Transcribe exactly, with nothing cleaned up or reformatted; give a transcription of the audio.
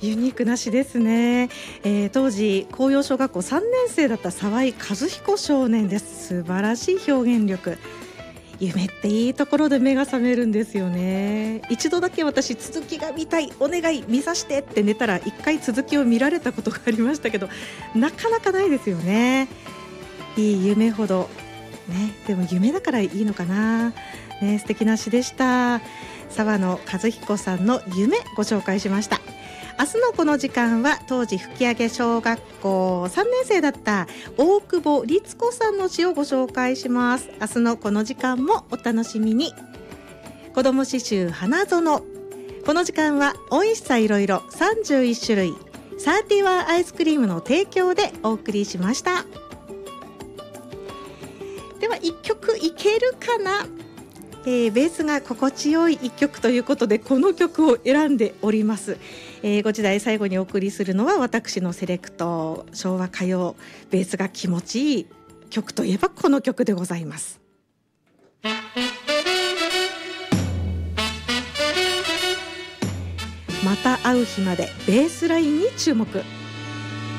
ユニークな詩ですね、えー、当時紅葉小学校さんねん生だった沢井和彦少年です。素晴らしい表現力。夢っていいところで目が覚めるんですよね。一度だけ私続きが見たい、お願い見させてって寝たら一回続きを見られたことがありましたけど、なかなかないですよね。いい夢ほどね、でも夢だからいいのかな、ね、素敵な詩でした。沢野和彦さんの夢ご紹介しました。明日のこの時間は当時吹上小学校さんねん生だった大久保律子さんの詩をご紹介します。明日のこの時間もお楽しみに。子ども詩集花園、この時間はおいしさいろいろさんじゅういち種類サーティワンアイスクリームの提供でお送りしました。ではいっきょくいけるかな、えー、ベースが心地よいいっきょくということでこの曲を選んでおります。えー、ご時代最後にお送りするのは私のセレクト昭和歌謡ベースが気持ちいい曲といえばこの曲でございます。また会う日までベースラインに注目。